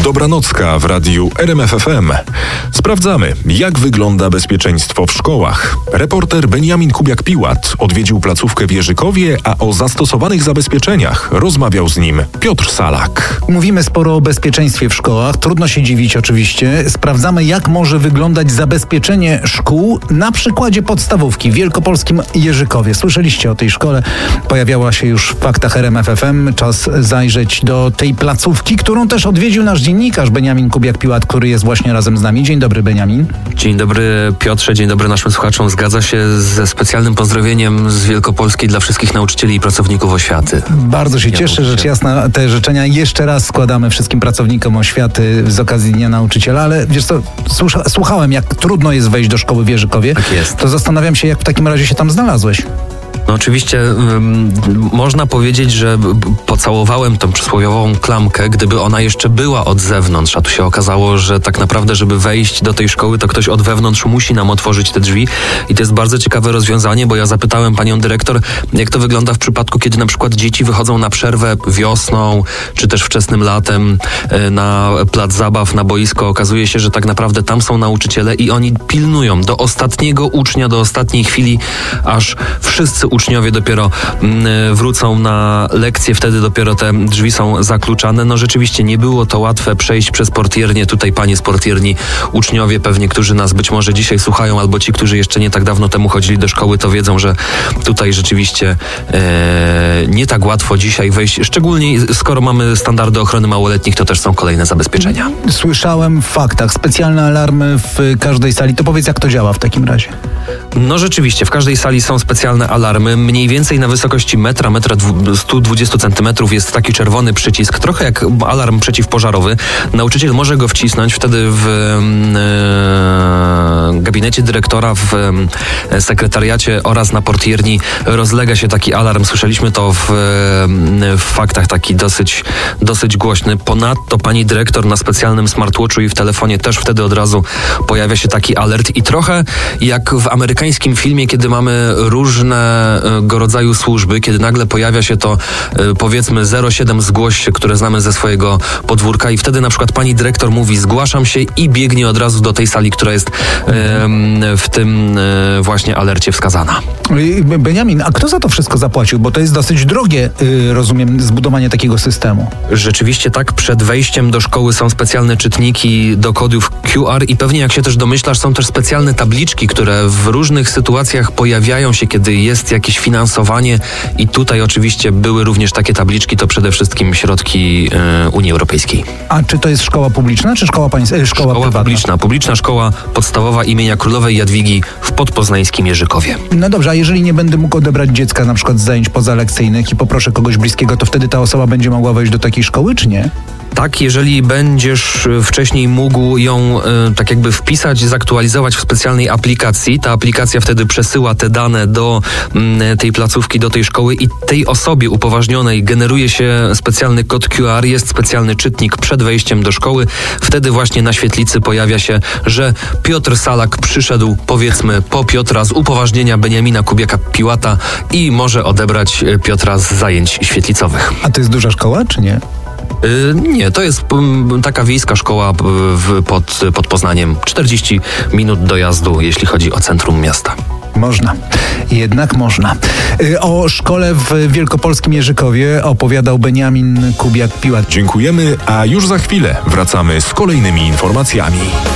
Dobranocka w radiu RMF FM. Sprawdzamy, jak wygląda bezpieczeństwo w szkołach. Reporter Beniamin Kubiak-Piłat odwiedził placówkę w Jerzykowie, a o zastosowanych zabezpieczeniach rozmawiał z nim Piotr Salak. Mówimy sporo o bezpieczeństwie w szkołach. Trudno się dziwić oczywiście. Sprawdzamy, jak może wyglądać zabezpieczenie szkół na przykładzie podstawówki w wielkopolskim Jerzykowie. Słyszeliście o tej szkole. Pojawiała się już w faktach RMF FM. Czas zajrzeć do tej placówki, którą też odwiedził nasz dziennikarz Beniamin Kubiak-Piłat, który jest właśnie razem z nami. Dzień dobry, Beniamin. Dzień dobry, Piotrze, dzień dobry naszym słuchaczom. Zgadza się, ze specjalnym pozdrowieniem z Wielkopolski dla wszystkich nauczycieli i pracowników oświaty. Bardzo się cieszę, rzecz jasna, te życzenia jeszcze raz składamy wszystkim pracownikom oświaty z okazji Dnia Nauczyciela, ale wiesz co, słuchałem, jak trudno jest wejść do szkoły w Jerzykowie. Tak jest. To zastanawiam się, jak w takim razie się tam znalazłeś. No oczywiście można powiedzieć, że pocałowałem tą przysłowiową klamkę, gdyby ona jeszcze była od zewnątrz, a tu się okazało, że tak naprawdę, żeby wejść do tej szkoły, to ktoś od wewnątrz musi nam otworzyć te drzwi i to jest bardzo ciekawe rozwiązanie, bo ja zapytałem panią dyrektor, jak to wygląda w przypadku, kiedy na przykład dzieci wychodzą na przerwę wiosną, czy też wczesnym latem na plac zabaw, na boisko. Okazuje się, że tak naprawdę tam są nauczyciele i oni pilnują do ostatniego ucznia, do ostatniej chwili, aż wszyscy uczniowie dopiero wrócą na lekcje, wtedy dopiero te drzwi są zakluczane. No rzeczywiście nie było to łatwe przejść przez portiernię. Tutaj panie z portierni, uczniowie pewnie, którzy nas być może dzisiaj słuchają, albo ci, którzy jeszcze nie tak dawno temu chodzili do szkoły, to wiedzą, że tutaj rzeczywiście nie tak łatwo dzisiaj wejść. Szczególnie skoro mamy standardy ochrony małoletnich, to też są kolejne zabezpieczenia. Słyszałem w faktach specjalne alarmy w każdej sali. To powiedz, jak to działa w takim razie? No rzeczywiście, w każdej sali są specjalne alarmy. Mniej więcej na wysokości metra 120 centymetrów jest taki czerwony przycisk, trochę jak alarm przeciwpożarowy. Nauczyciel może go wcisnąć, wtedy w gabinecie dyrektora, w sekretariacie oraz na portierni rozlega się taki alarm. Słyszeliśmy to w faktach, taki dosyć głośny. Ponadto pani dyrektor na specjalnym smartwatchu i w telefonie też wtedy od razu pojawia się taki alert i trochę jak w amerykańskim filmie, kiedy mamy różnego rodzaju służby, kiedy nagle pojawia się to powiedzmy 07 zgłoś się, które znamy ze swojego podwórka i wtedy na przykład pani dyrektor mówi zgłaszam się i biegnie od razu do tej sali, która jest w tym właśnie alercie wskazana. Beniamin, a kto za to wszystko zapłacił? Bo to jest dosyć drogie, rozumiem, zbudowanie takiego systemu. Rzeczywiście tak, przed wejściem do szkoły są specjalne czytniki do kodów QR i pewnie jak się też domyślasz, są też specjalne tabliczki, które w różnych sytuacjach pojawiają się, kiedy jest jakieś finansowanie i tutaj oczywiście były również takie tabliczki, to przede wszystkim środki Unii Europejskiej. A czy to jest szkoła publiczna, czy szkoła prywatna? Publiczna szkoła podstawowa imienia Królowej Jadwigi w podpoznańskim Jerzykowie. No dobrze, a jeżeli nie będę mógł odebrać dziecka na przykład z zajęć pozalekcyjnych i poproszę kogoś bliskiego, to wtedy ta osoba będzie mogła wejść do takiej szkoły, czy nie? Tak, jeżeli będziesz wcześniej mógł ją tak jakby wpisać, zaktualizować w specjalnej aplikacji, ta aplikacja wtedy przesyła te dane do tej placówki, do tej szkoły i tej osobie upoważnionej generuje się specjalny kod QR, jest specjalny czytnik przed wejściem do szkoły. Wtedy właśnie na świetlicy pojawia się, że Piotr Salak przyszedł powiedzmy po Piotra z upoważnienia Beniamina Kubiaka-Piłata i może odebrać Piotra z zajęć świetlicowych. A to jest duża szkoła, czy nie? Nie, to jest taka wiejska szkoła pod Poznaniem. 40 minut dojazdu, jeśli chodzi o centrum miasta. Można. Jednak można. O szkole w wielkopolskim Jerzykowie opowiadał Beniamin Kubiak-Piłat. Dziękujemy, a już za chwilę wracamy z kolejnymi informacjami.